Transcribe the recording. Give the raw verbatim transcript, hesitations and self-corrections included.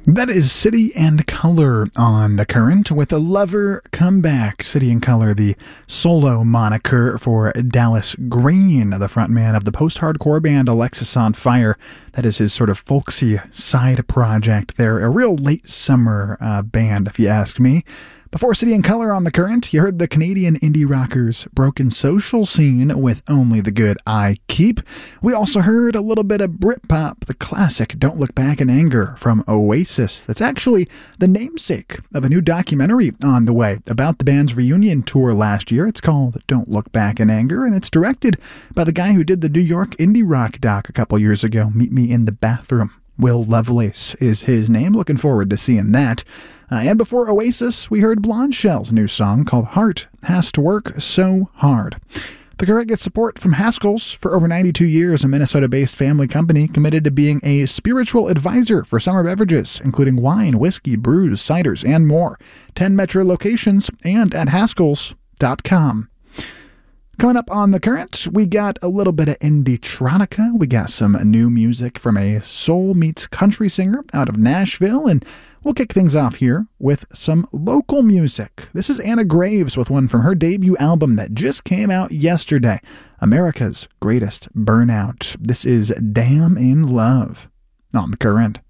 That is City and Color on The Current with a Lover Comeback. City and Color, the solo moniker for Dallas Green, the frontman of the post-hardcore band Alexisonfire. That is his sort of folksy side project there. A real late summer uh, band, if you ask me. Before City and Color on The Current, you heard the Canadian indie rockers Broken Social Scene with Only the Good I Keep. We also heard a little bit of Britpop, the classic Don't Look Back in Anger from Oasis. That's actually the namesake of a new documentary on the way about the band's reunion tour last year. It's called Don't Look Back in Anger, and it's directed by the guy who did the New York indie rock doc a couple years ago, Meet Me in the Bathroom. Will Lovelace is his name. Looking forward to seeing that. Uh, and before Oasis, we heard Blonde Shell's new song called Heart Has to Work So Hard. The Current gets support from Haskell's. For over ninety-two years, a Minnesota-based family company committed to being a spiritual advisor for summer beverages, including wine, whiskey, brews, ciders, and more. ten Metro locations and at Haskells dot com. Coming up on The Current, we got a little bit of indie-tronica. We got some new music from a soul meets country singer out of Nashville, and we'll kick things off here with some local music. This is Anna Graves with one from her debut album that just came out yesterday, America's Greatest Burnout. This is Damn in Love on The Current.